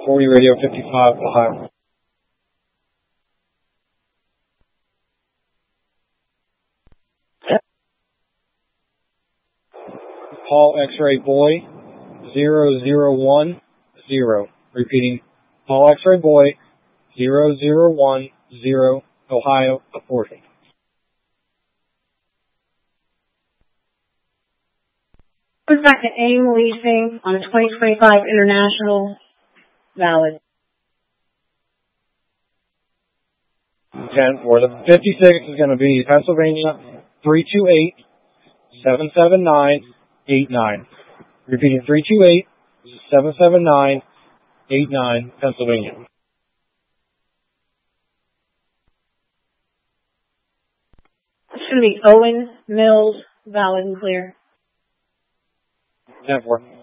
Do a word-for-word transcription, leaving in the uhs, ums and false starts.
forty Radio fifty-five, Ohio. Paul X-Ray Boy, zero zero one zero. Repeating, Paul X-Ray Boy, zero zero one zero, Ohio, abortion. Goes back to AIM leasing on a twenty twenty-five International valid. ten for the fifty-six is going to be Pennsylvania three two eight, seven seven nine, eight nine. Repeating, three two eight, seven seven nine, eight nine, Pennsylvania. This should be Owen Mills, valid and clear. ten four.